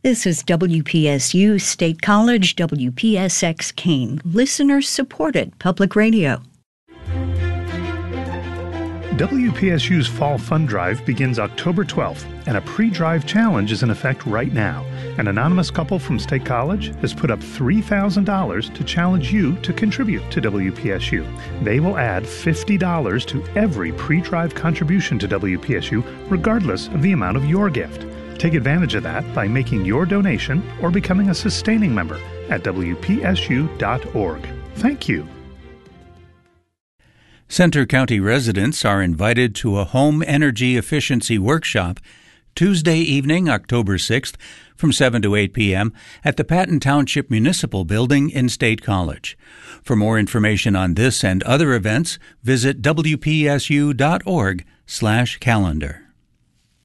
This is WPSU State College, WPSX Keene, listener-supported public radio. WPSU's Fall Fund Drive begins October 12th, and a pre-drive challenge is in effect right now. An anonymous couple from State College has put up $3,000 to challenge you to contribute to WPSU. They will add $50 to every pre-drive contribution to WPSU, regardless of the amount of your gift. Take advantage of that by making your donation or becoming a sustaining member at WPSU.org. Thank you. Centre County residents are invited to a home energy efficiency workshop Tuesday evening, October 6th, from 7 to 8 p.m. at the Patton Township Municipal Building in State College. For more information on this and other events, visit WPSU.org/calendar.